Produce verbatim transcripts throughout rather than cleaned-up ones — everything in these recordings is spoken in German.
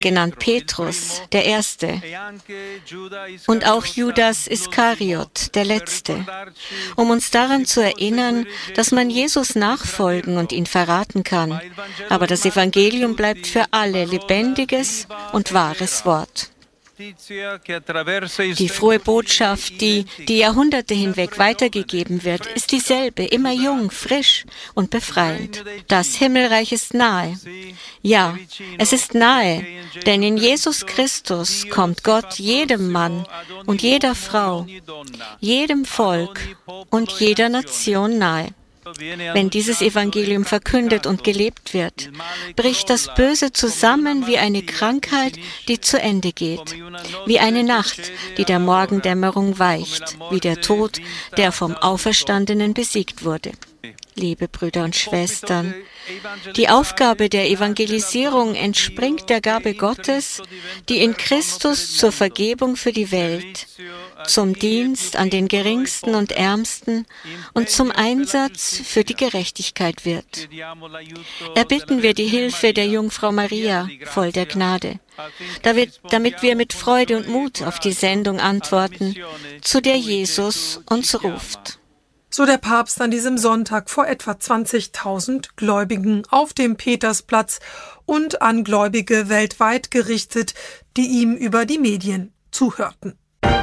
genannt Petrus, der Erste, und auch Judas Iskariot, der Letzte, um uns daran zu erinnern, dass man Jesus nachfolgen und ihn verraten kann. Aber das Evangelium bleibt für alle lebendiges und wahres Wort. Die frohe Botschaft, die die Jahrhunderte hinweg weitergegeben wird, ist dieselbe, immer jung, frisch und befreiend. Das Himmelreich ist nahe. Ja, es ist nahe, denn in Jesus Christus kommt Gott jedem Mann und jeder Frau, jedem Volk und jeder Nation nahe. Wenn dieses Evangelium verkündet und gelebt wird, bricht das Böse zusammen wie eine Krankheit, die zu Ende geht, wie eine Nacht, die der Morgendämmerung weicht, wie der Tod, der vom Auferstandenen besiegt wurde. Liebe Brüder und Schwestern, die Aufgabe der Evangelisierung entspringt der Gabe Gottes, die in Christus zur Vergebung für die Welt, zum Dienst an den Geringsten und Ärmsten und zum Einsatz für die Gerechtigkeit wird. Erbitten wir die Hilfe der Jungfrau Maria, voll der Gnade, damit wir mit Freude und Mut auf die Sendung antworten, zu der Jesus uns ruft. So der Papst an diesem Sonntag vor etwa zwanzigtausend Gläubigen auf dem Petersplatz und an Gläubige weltweit gerichtet, die ihm über die Medien zuhörten.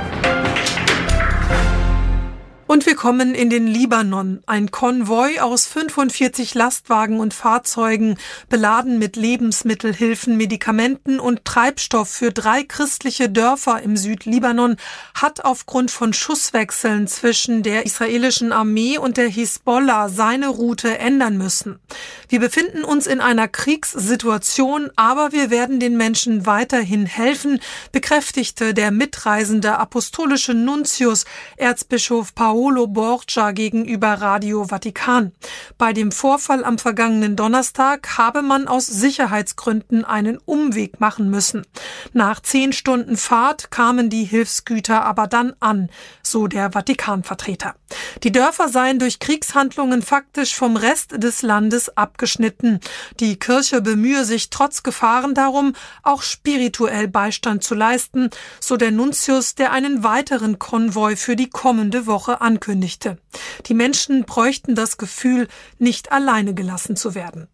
Und wir kommen in den Libanon. Ein Konvoi aus fünfundvierzig Lastwagen und Fahrzeugen, beladen mit Lebensmittelhilfen, Medikamenten und Treibstoff für drei christliche Dörfer im Südlibanon, hat aufgrund von Schusswechseln zwischen der israelischen Armee und der Hisbollah seine Route ändern müssen. Wir befinden uns in einer Kriegssituation, aber wir werden den Menschen weiterhin helfen, bekräftigte der mitreisende apostolische Nuntius, Erzbischof Paolo Borgia gegenüber Radio Vatikan. Bei dem Vorfall am vergangenen Donnerstag habe man aus Sicherheitsgründen einen Umweg machen müssen. Nach zehn Stunden Fahrt kamen die Hilfsgüter aber dann an, so der Vatikanvertreter. Die Dörfer seien durch Kriegshandlungen faktisch vom Rest des Landes abgeschnitten. Die Kirche bemühe sich trotz Gefahren darum, auch spirituell Beistand zu leisten, so der Nuntius, der einen weiteren Konvoi für die kommende Woche ankündigte. Die Menschen bräuchten das Gefühl, nicht alleine gelassen zu werden.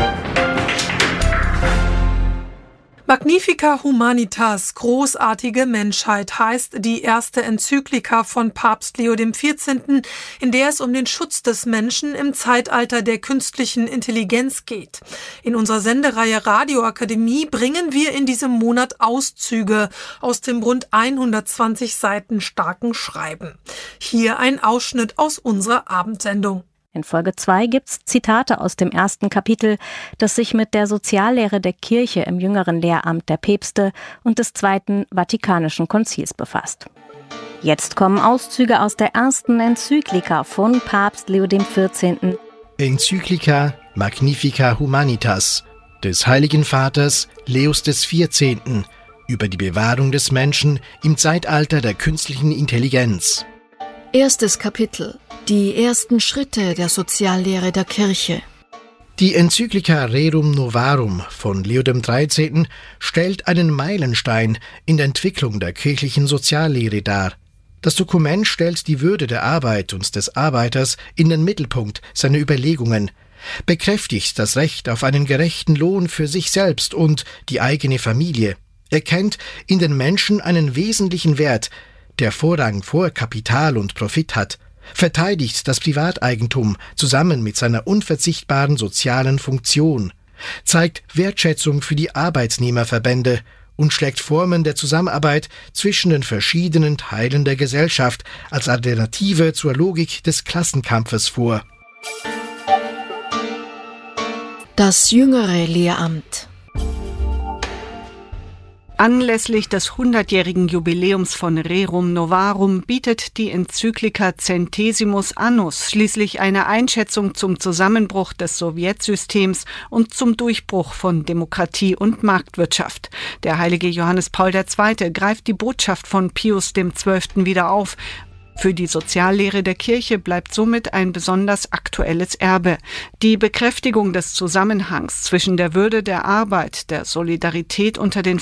Magnifica Humanitas, großartige Menschheit, heißt die erste Enzyklika von Papst Leo der vierzehnte., in der es um den Schutz des Menschen im Zeitalter der künstlichen Intelligenz geht. In unserer Sendereihe Radioakademie bringen wir in diesem Monat Auszüge aus dem rund hundertzwanzig Seiten starken Schreiben. Hier ein Ausschnitt aus unserer Abendsendung. In Folge zwei gibt's Zitate aus dem ersten Kapitel, das sich mit der Soziallehre der Kirche im jüngeren Lehramt der Päpste und des Zweiten Vatikanischen Konzils befasst. Jetzt kommen Auszüge aus der ersten Enzyklika von Papst Leo der vierzehnte. Enzyklika Magnifica Humanitas des Heiligen Vaters Leos des vierzehnten. über die Bewahrung des Menschen im Zeitalter der künstlichen Intelligenz. Erstes Kapitel. Die ersten Schritte der Soziallehre der Kirche. Die Enzyklika Rerum Novarum von Leo dem dreizehnten. stellt einen Meilenstein in der Entwicklung der kirchlichen Soziallehre dar. Das Dokument stellt die Würde der Arbeit und des Arbeiters in den Mittelpunkt seiner Überlegungen, bekräftigt das Recht auf einen gerechten Lohn für sich selbst und die eigene Familie, erkennt in den Menschen einen wesentlichen Wert, der Vorrang vor Kapital und Profit hat, verteidigt das Privateigentum zusammen mit seiner unverzichtbaren sozialen Funktion, zeigt Wertschätzung für die Arbeitnehmerverbände und schlägt Formen der Zusammenarbeit zwischen den verschiedenen Teilen der Gesellschaft als Alternative zur Logik des Klassenkampfes vor. Das jüngere Lehramt. Anlässlich des hundertjährigen Jubiläums von Rerum Novarum bietet die Enzyklika Centesimus Annus schließlich eine Einschätzung zum Zusammenbruch des Sowjetsystems und zum Durchbruch von Demokratie und Marktwirtschaft. Der heilige Johannes Paul der Zweite. greift die Botschaft von Pius dem Zwölften wieder auf. Für die Soziallehre der Kirche bleibt somit ein besonders aktuelles Erbe. Die Bekräftigung des Zusammenhangs zwischen der Würde der Arbeit, der Solidarität unter den